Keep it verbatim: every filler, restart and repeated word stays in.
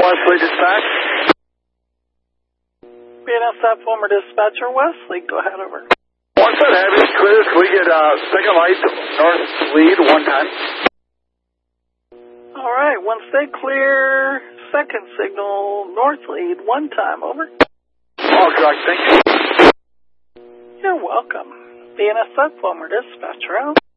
Wesley dispatch. B N S F former dispatcher Wesley, go ahead, over. One set heavy, clear. Can we get uh, second light, north lead, one time? All right, once they clear, second signal, north lead, one time, over. All correct, thank you. You're welcome. B N S F former dispatcher out.